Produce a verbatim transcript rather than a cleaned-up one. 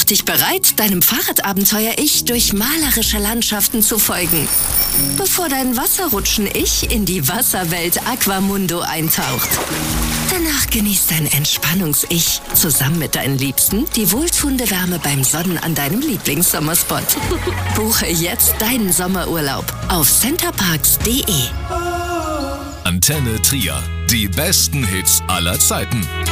Mach dich bereit, deinem Fahrradabenteuer-Ich durch malerische Landschaften zu folgen, bevor dein Wasserrutschen-Ich in die Wasserwelt Aquamundo eintaucht. Danach genießt dein Entspannungs-Ich zusammen mit deinen Liebsten die wohltuende Wärme beim Sonnen an deinem Lieblingssommerspot. Buche jetzt deinen Sommerurlaub auf centerparks punkt de. Antenne Trier. Die besten Hits aller Zeiten.